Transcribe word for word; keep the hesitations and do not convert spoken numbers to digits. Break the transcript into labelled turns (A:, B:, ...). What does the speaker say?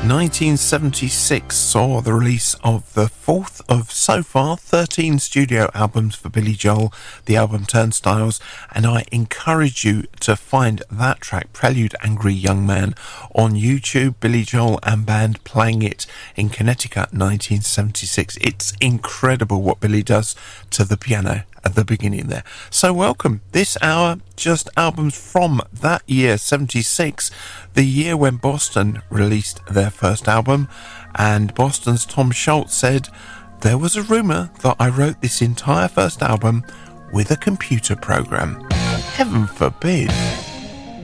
A: nineteen seventy-six saw the release of the fourth of, so far, thirteen studio albums for Billy Joel, the album Turnstiles, and I encourage you to find that track, Prelude Angry Young Man, on YouTube. Billy Joel and band playing it in Connecticut, nineteen seventy-six. It's incredible what Billy does to the piano at the beginning there. So welcome. This hour, just albums from that year, seventy-six, the year when Boston released their first album, and Boston's Tom Schultz said, "There was a rumour that I wrote this entire first album with a computer program." Heaven forbid.